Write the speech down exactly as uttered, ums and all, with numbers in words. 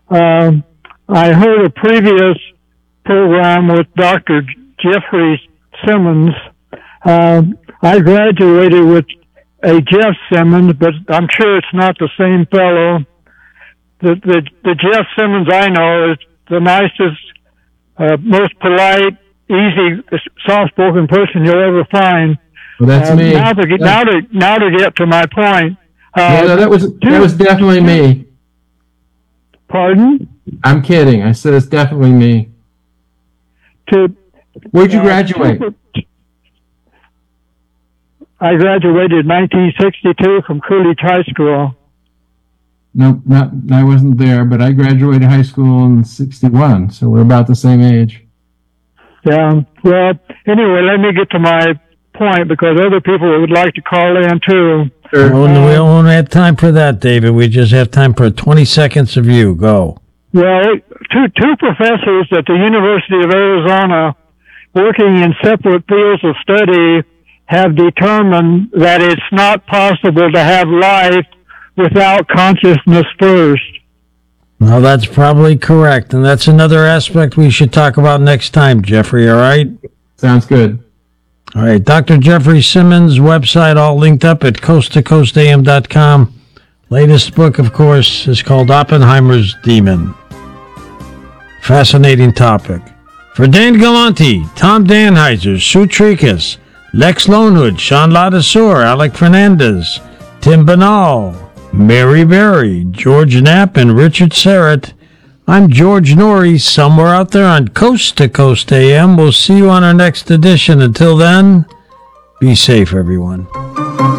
Um, I heard a previous program with Doctor Jeffrey Simmons. Um, I graduated with a Jeff Simmons, but I'm sure it's not the same fellow. The the, the Jeff Simmons I know is the nicest, uh, most polite, easy, soft-spoken person you'll ever find. Well, that's uh, me. Now to get, now to now to get to my point. Uh, yeah, no, that was that two, was definitely two, me. Pardon? I'm kidding. I said it's definitely me. To Where'd you uh, graduate? Two, I graduated in nineteen sixty-two from Coolidge High School. Nope, not I wasn't there, but I graduated high school in sixty-one, so we're about the same age. Yeah. Well, anyway, let me get to my point because other people would like to call in too. Sure. Well, we don't have time for that, David. We just have time for twenty seconds of you. Go. Well, two two professors at the University of Arizona, working in separate fields of study, have determined that it's not possible to have life without consciousness first. Well, that's probably correct, and that's another aspect we should talk about next time, Jeffrey, all right? Sounds good. All right, Doctor Jeffrey Simmons' website all linked up at coast to coast a m dot com. Latest book, of course, is called Oppenheimer's Demon. Fascinating topic. For Dan Galante, Tom Danheiser, Sue Tricas, Lex Lonehood, Sean Ladasur, Alec Fernandez, Tim Banal, Mary Berry, George Knapp, and Richard Serrett, I'm George Norrie, somewhere out there on Coast to Coast A M. We'll see you on our next edition. Until then, be safe, everyone.